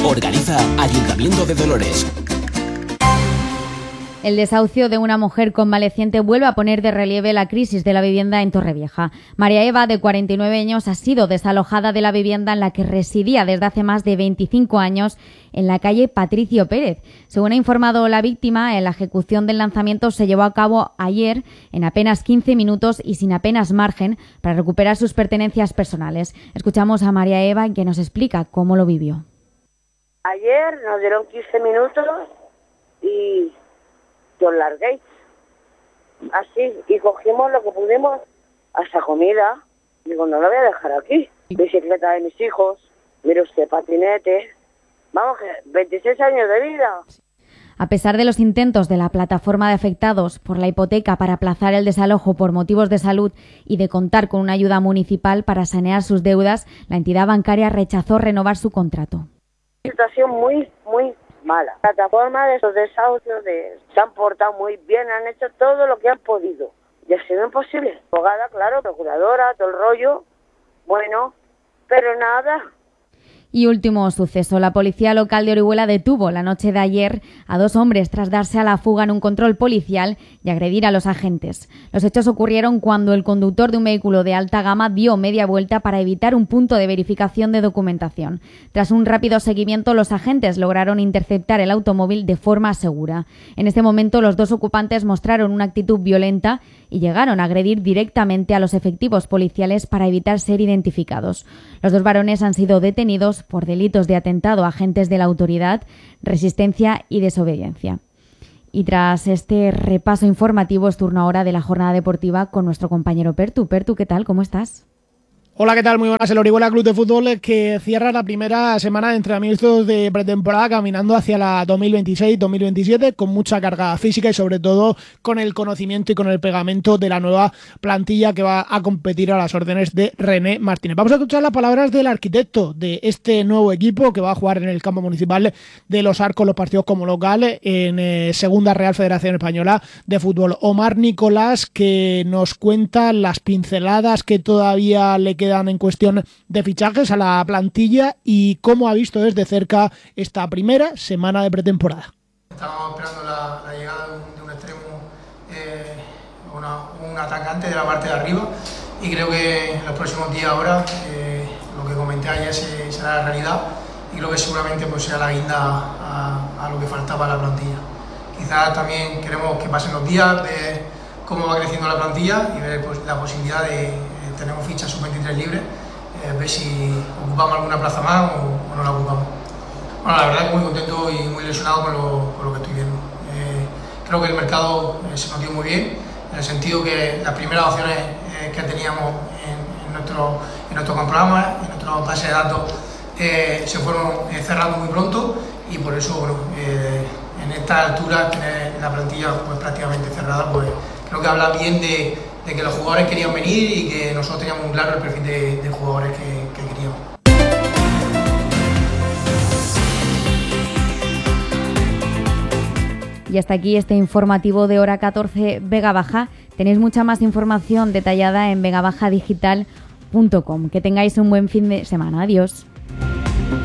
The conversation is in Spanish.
Organiza Ayuntamiento de Dolores. El desahucio de una mujer convaleciente vuelve a poner de relieve la crisis de la vivienda en Torrevieja. María Eva, de 49 años, ha sido desalojada de la vivienda en la que residía desde hace más de 25 años en la calle Patricio Pérez. Según ha informado la víctima, la ejecución del lanzamiento se llevó a cabo ayer en apenas 15 minutos y sin apenas margen para recuperar sus pertenencias personales. Escuchamos a María Eva, que nos explica cómo lo vivió. Ayer nos dieron 15 minutos y os larguéis, así, y cogimos lo que pudimos, hasta comida. Digo, no lo voy a dejar aquí. Bicicleta de mis hijos, mire usted, patinete, vamos, que 26 años de vida. A pesar de los intentos de la plataforma de afectados por la hipoteca para aplazar el desalojo por motivos de salud y de contar con una ayuda municipal para sanear sus deudas, la entidad bancaria rechazó renovar su contrato. Situación muy mala. La plataforma de esos desahucios se han portado muy bien, han hecho todo lo que han podido. Y ha sido imposible. Abogada, claro, procuradora, todo el rollo. Bueno, pero nada. Y último suceso, la policía local de Orihuela detuvo la noche de ayer a 2 hombres tras darse a la fuga en un control policial y agredir a los agentes. Los hechos ocurrieron cuando el conductor de un vehículo de alta gama dio media vuelta para evitar un punto de verificación de documentación. Tras un rápido seguimiento, los agentes lograron interceptar el automóvil de forma segura. En este momento, los 2 ocupantes mostraron una actitud violenta y llegaron a agredir directamente a los efectivos policiales para evitar ser identificados. Los 2 varones han sido detenidos por delitos de atentado a agentes de la autoridad, resistencia y desobediencia. Y tras este repaso informativo es turno ahora de la jornada deportiva con nuestro compañero Pertu. Pertu, ¿qué tal? ¿Cómo estás? Hola, ¿qué tal? Muy buenas. El Orihuela Club de Fútbol que cierra la primera semana de entrenamientos de pretemporada caminando hacia la 2026-2027 con mucha carga física y sobre todo con el conocimiento y con el pegamento de la nueva plantilla que va a competir a las órdenes de René Martínez. Vamos a escuchar las palabras del arquitecto de este nuevo equipo que va a jugar en el campo municipal de Los Arcos los partidos como local en Segunda Real Federación Española de Fútbol. Omar Nicolás, que nos cuenta las pinceladas que todavía le quedan en cuestión de fichajes a la plantilla y cómo ha visto desde cerca esta primera semana de pretemporada. Estábamos esperando la llegada de un extremo, un atacante de la parte de arriba y creo que en los próximos días ahora lo que comenté ayer será la realidad y creo que seguramente pues será la guinda a lo que faltaba a la plantilla. Quizás también queremos que pasen los días, ver cómo va creciendo la plantilla y ver pues, la posibilidad de tenemos fichas sub-23 libres, ver si ocupamos alguna plaza más o no la ocupamos. Bueno, la verdad que muy contento y muy ilusionado con lo que estoy viendo. Creo que el mercado se nos dio muy bien, en el sentido que las primeras opciones que teníamos en nuestro programa, en nuestra base de datos, se fueron cerrando muy pronto y por eso, bueno, en esta altura tener la plantilla pues, prácticamente cerrada, pues creo que habla bien de que los jugadores querían venir y que nosotros teníamos muy claro el perfil de jugadores que queríamos. Y hasta aquí este informativo de Hora 14 Vega Baja. Tenéis mucha más información detallada en vegabajadigital.com. Que tengáis un buen fin de semana. Adiós.